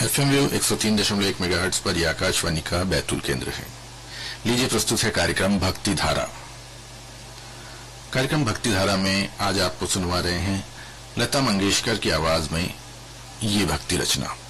FM wave 103.1 megahertz पर यह आकाशवाणी का बैतूल केंद्र है। लीजिए प्रस्तुत है कार्यक्रम भक्ति धारा। कार्यक्रम भक्ति धारा में आज आपको सुनवा रहे हैं लता मंगेशकर की आवाज में ये भक्ति रचना।